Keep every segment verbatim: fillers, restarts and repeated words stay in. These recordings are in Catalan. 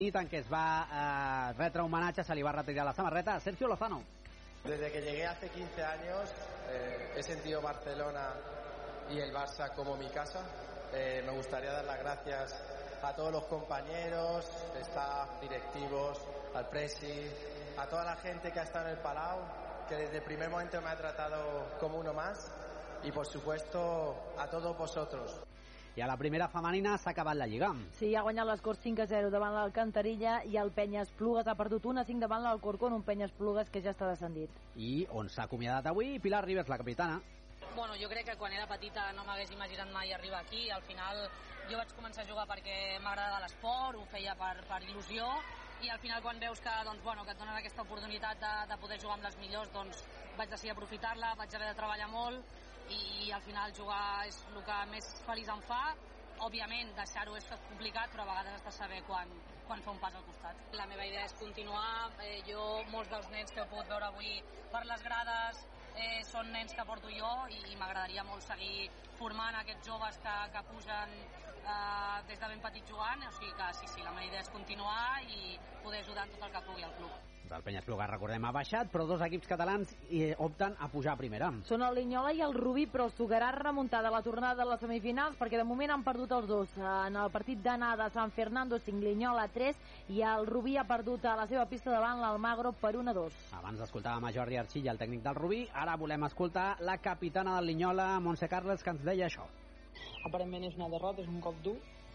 nit en què es va eh, retre homenatge, se li va retirar la samarreta a Sergio Lozano. Desde que llegué hace quince años eh, he sentido Barcelona y el Barça como mi casa. Eh, me gustaría dar las gracias a todos los compañeros, staff, directivos, al presi, a toda la gente que ha estado en el Palau, que desde el primer momento me ha tratado como uno más, y por supuesto a todos vosotros. I a la primera femenina s'ha acabat la Lliga. Sí, ha guanyat l'Escort cinc a zero davant l'Alcantarilla i el Penyes-Plugues ha perdut un a cinc davant l'Alcorcón, un Penyes-Plugues que ja està descendit. I on s'ha acomiadat avui Pilar Ribas, la capitana. Bueno, jo crec que quan era petita no m'hagués imaginat mai arribar aquí. Al final jo vaig començar a jugar perquè m'agradava l'esport, ho feia per, per il·lusió, i al final quan veus que, doncs, bueno, que et donen aquesta oportunitat de, de poder jugar amb les millors, doncs vaig decidir aprofitar-la, vaig haver de treballar molt i, i al final jugar és el que més feliç em fa. Òbviament deixar-ho és complicat, però a vegades has de saber quan, quan fer un pas al costat. La meva idea és continuar. Eh, jo, molts dels nens que heu pogut veure avui per les grades eh, són nens que porto jo i m'agradaria molt seguir formant aquests joves que, que pugen eh, des de ben petit jugant. O sigui que sí, sí, la meva idea és continuar i poder ajudar en tot el que pugui al club. El Penyes-Plugues, recordem, ha baixat, però dos equips catalans eh, opten a pujar a primera. Són el Linyola i el Rubí, però es tocarà remuntar de la tornada de les semifinals perquè de moment han perdut els dos. En el partit d'anada San Fernando cinc, Linyola tres, i el Rubí ha perdut a la seva pista davant l'Almagro per un a dos. Abans escoltàvem a Jordi Archilla, el tècnic del Rubí, ara volem escoltar la capitana del Linyola, Montse Carles, que ens deia això. Aparentment és una derrota, és un cop dur,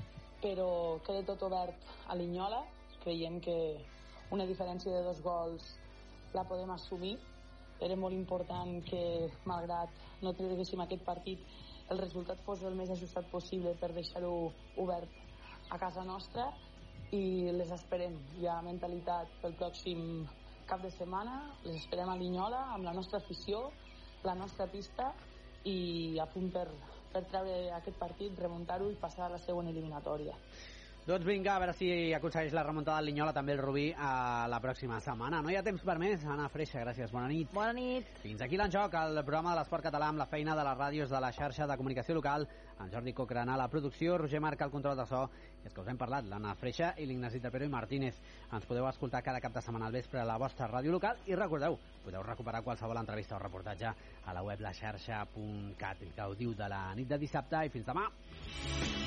però queda tot obert a Linyola. Creiem que una diferència de dos gols la podem assumir. Era molt important que, malgrat no traguéssim aquest partit, el resultat fos el més ajustat possible per deixar-ho obert a casa nostra, i les esperem. Hi ha mentalitat pel pròxim cap de setmana, les esperem a Linyola amb la nostra afició, la nostra pista, i a punt per, per treure aquest partit, remuntar-ho i passar a la següent eliminatòria. Doncs vinga, a veure si aconsegueix la remuntada del Linyola, també el Rubí, a la pròxima setmana. No hi ha temps per més. Anna Freixa, gràcies, bona nit. Bona nit. Fins aquí l'Enjoc, el programa de l'esport català amb la feina de les ràdios de la xarxa de comunicació local, en Jordi Cochrane a la producció, Roger Marc al control de so, i és que us hem parlat, l'Anna Freixa i l'Ignasi Trapero i Martínez. Ens podeu escoltar cada cap de setmana al vespre a la vostra ràdio local, i recordeu, podeu recuperar qualsevol entrevista o reportatge a la web la xarxa punt cat, el que ho diu de la nit de dissabte, i fins demà.